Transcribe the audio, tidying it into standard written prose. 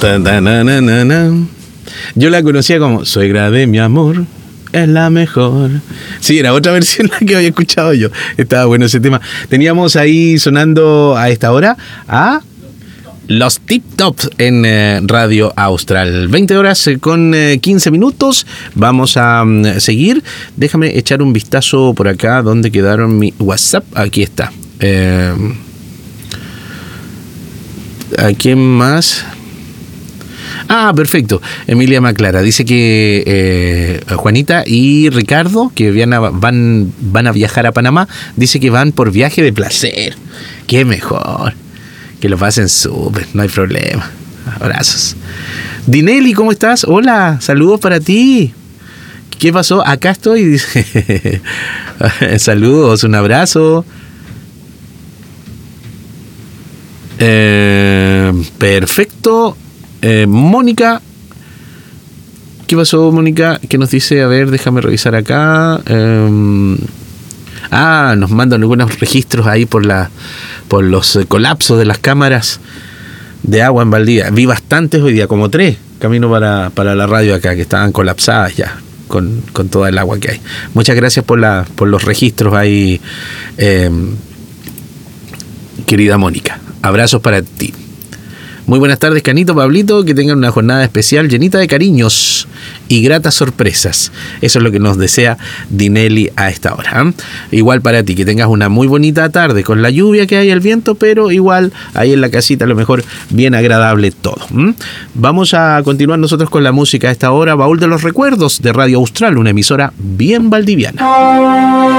Yo la conocía como Suegra de mi amor, es la mejor. Sí, era otra versión la que había escuchado yo. Estaba bueno ese tema. Teníamos ahí sonando a esta hora a los Tip Tops en Radio Austral. 20 horas con 15 minutos. Vamos a seguir. Déjame echar un vistazo por acá donde quedaron mi WhatsApp. Aquí está. ¿A quién más? Ah, perfecto. Emilia Maclara dice que Juanita y Ricardo, que van a viajar a Panamá, dice que van por viaje de placer. Qué mejor. Que lo pasen súper, no hay problema. Abrazos. Dinelli, ¿cómo estás? Hola, saludos para ti. ¿Qué pasó? Acá estoy. Dice. Saludos, un abrazo. Perfecto. Mónica, ¿qué pasó, Mónica? ¿Qué nos dice? A ver, déjame revisar acá. Nos mandan algunos registros ahí por los colapsos de las cámaras de agua en Valdivia. Vi bastantes hoy día, como 3, camino para la radio acá, que estaban colapsadas ya con toda el agua que hay. Muchas gracias por los registros ahí, querida Mónica. Abrazos para ti. Muy buenas tardes, Canito, Pablito, que tengan una jornada especial llena de cariños y gratas sorpresas. Eso es lo que nos desea Dinelli a esta hora, ¿eh? Igual para ti, que tengas una muy bonita tarde con la lluvia que hay, el viento, pero igual ahí en la casita a lo mejor bien agradable todo. Vamos a continuar nosotros con la música a esta hora. Baúl de los Recuerdos de Radio Austral, una emisora bien valdiviana.